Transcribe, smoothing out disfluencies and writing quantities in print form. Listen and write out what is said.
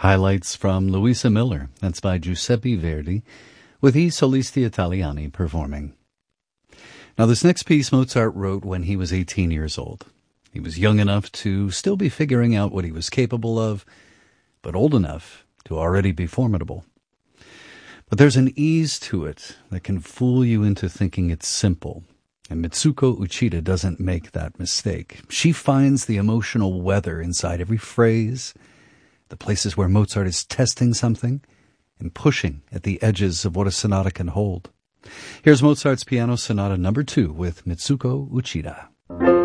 Highlights from Luisa Miller, that's by Giuseppe Verdi, with I Solisti Italiani performing. Now this next piece Mozart wrote when he was 18 years old. He was young enough to still be figuring out what he was capable of, but old enough to already be formidable. But there's an ease to it that can fool you into thinking it's simple, and Mitsuko Uchida doesn't make that mistake. She finds the emotional weather inside every phrase, the places where Mozart is testing something and pushing at the edges of what a sonata can hold. Here's Mozart's Piano Sonata No. 2 with Mitsuko Uchida.